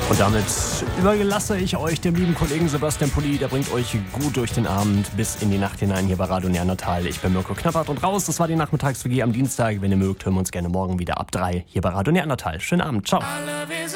Und damit überlasse ich euch dem lieben Kollegen Sebastian Pulli. Der bringt euch gut durch den Abend bis in die Nacht hinein hier bei Radio Neandertal. Ich bin Mirko Knappert und raus. Das war die Nachmittags-WG am Dienstag. Wenn ihr mögt, hören wir uns gerne morgen wieder ab 3 hier bei Radio Neandertal. Schönen Abend. Ciao.